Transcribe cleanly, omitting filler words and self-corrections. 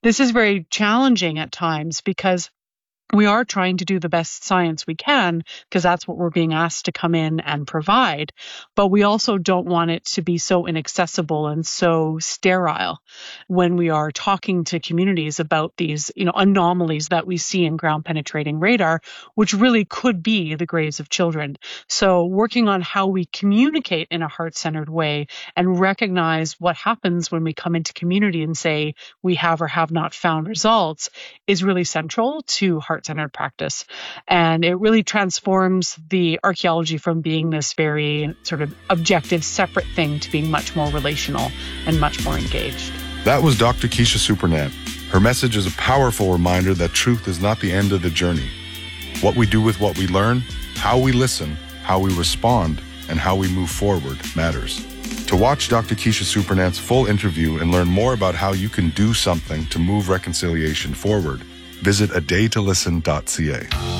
this is very challenging at times because we are trying to do the best science we can because that's what we're being asked to come in and provide. But we also don't want it to be so inaccessible and so sterile when we are talking to communities about these, anomalies that we see in ground penetrating radar, which really could be the graves of children. So working on how we communicate in a heart-centered way and recognize what happens when we come into community and say we have or have not found results is really central to heart-centered practice. And it really transforms the archaeology from being this very sort of objective, separate thing to being much more relational and much more engaged. That was Dr. Keisha Supernant. Her message is a powerful reminder that truth is not the end of the journey. What we do with what we learn, how we listen, how we respond, and how we move forward matters. To watch Dr. Keisha Supernant's full interview and learn more about how you can do something to move reconciliation forward, visit adaytolisten.ca.